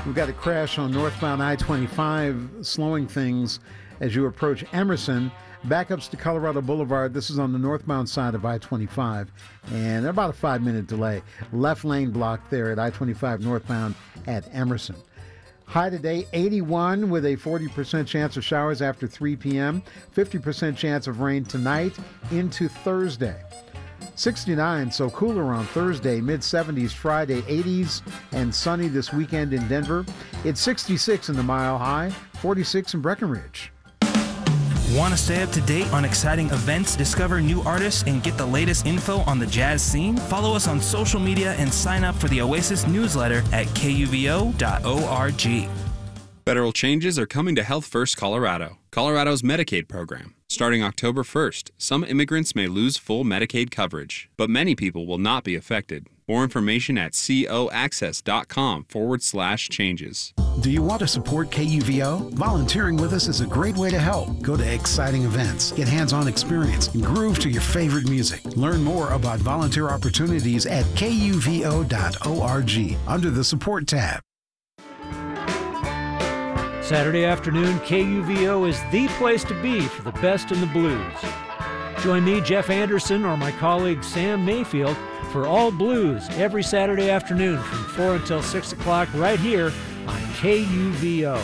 We've got a crash on northbound I-25, slowing things as you approach Emerson. Backups to Colorado Boulevard. This is on the northbound side of I-25, and about a 5-minute delay. Left lane blocked there at I-25 northbound at Emerson. High today, 81 with a 40% chance of showers after 3 p.m., 50% chance of rain tonight into Thursday. 69, so cooler on Thursday, mid-70s Friday, 80s, and sunny this weekend in Denver. It's 66 in the Mile High, 46 in Breckenridge. Want to stay up to date on exciting events, discover new artists, and get the latest info on the jazz scene? Follow us on social media and sign up for the Oasis newsletter at kuvo.org. Federal changes are coming to Health First Colorado, Colorado's Medicaid program. Starting October 1st, some immigrants may lose full Medicaid coverage, but many people will not be affected. More information at coaccess.com/changes. Do you want to support KUVO? Volunteering with us is a great way to help. Go to exciting events, get hands-on experience, and groove to your favorite music. Learn more about volunteer opportunities at kuvo.org under the Support tab. Saturday afternoon, KUVO is the place to be for the best in the blues. Join me, Jeff Anderson, or my colleague Sam Mayfield for All Blues every Saturday afternoon from 4 until 6 o'clock right here on KUVO.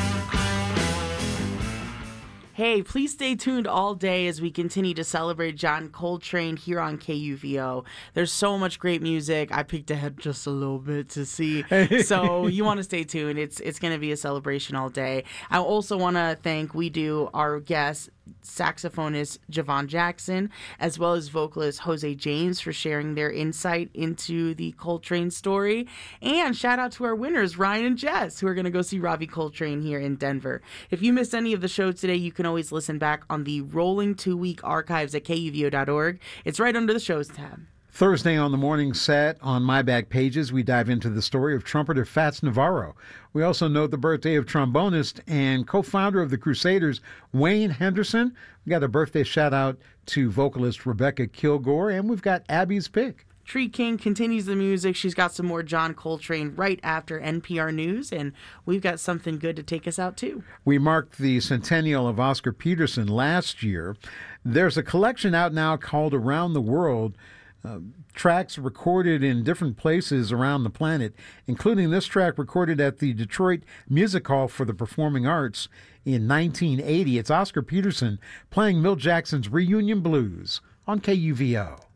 Hey, please stay tuned all day as we continue to celebrate John Coltrane here on KUVO. There's so much great music. I peeked ahead just a little bit to see. So you want to stay tuned. It's going to be a celebration all day. I also want to thank our guest, saxophonist Javon Jackson, as well as vocalist Jose James for sharing their insight into the Coltrane story. And shout out to our winners, Ryan and Jess, who are going to go see Ravi Coltrane here in Denver. If you missed any of the show today, you can always listen back on the rolling 2-week archives at kuvo.org. It's right under the shows tab. Thursday on the morning set on My Back Pages, we dive into the story of trumpeter Fats Navarro. We also note the birthday of trombonist and co-founder of the Crusaders, Wayne Henderson. We got a birthday shout-out to vocalist Rebecca Kilgore, and we've got Abby's Pick. Tree King continues the music. She's got some more John Coltrane right after NPR News, and we've got something good to take us out, too. We marked the centennial of Oscar Peterson last year. There's a collection out now called Around the World, tracks recorded in different places around the planet, including this track recorded at the Detroit Music Hall for the Performing Arts in 1980. It's Oscar Peterson playing Milt Jackson's Reunion Blues on KUVO.